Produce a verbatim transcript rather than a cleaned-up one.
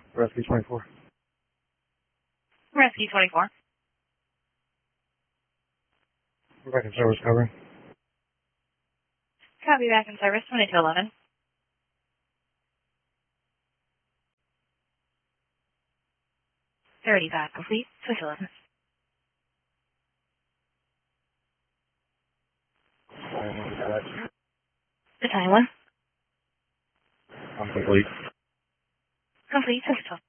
Rescue twenty-four. Rescue twenty-four. We're back in service covering. Copy, back in service, twenty to eleven. thirty-five complete, switch eleven. Battalion one. I'm complete. Complete, switch twelve.